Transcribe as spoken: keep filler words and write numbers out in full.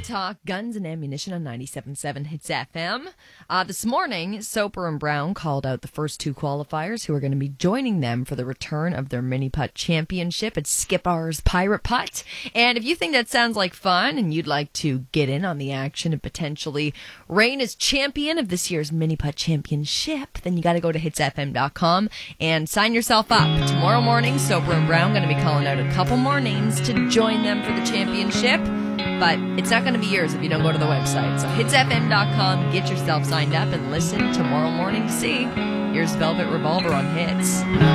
talk guns and ammunition on ninety-seven point seven Hits F M. Uh, this morning, Soper and Brown called out the first two qualifiers who are going to be joining them for the return of their mini putt championship at Skipper's Pirate Putt. And if you think that sounds like fun and you'd like to get in on the action and potentially reign as champion of this year's mini putt championship, then you got to go to hits f m dot com and sign yourself up. Tomorrow morning, Soper and Brown going to be calling out a couple more names to join them for the championship. But it's not going to be yours if you don't go to the website. So hits f m dot com, get yourself signed up, and listen tomorrow morning to see. Here's Velvet Revolver on Hits.